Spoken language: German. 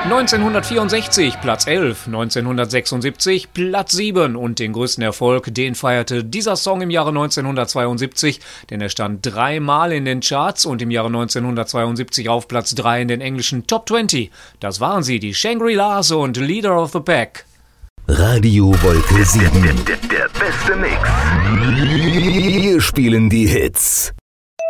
1964 Platz 11, 1976 Platz 7 und den größten Erfolg, den feierte dieser Song im Jahre 1972, denn er stand dreimal in den Charts und im Jahre 1972 auf Platz 3 in den englischen Top 20. Das waren sie, die Shangri-Las und Leader of the Pack. Radio Wolke 7. Der beste Mix. Wir spielen die Hits.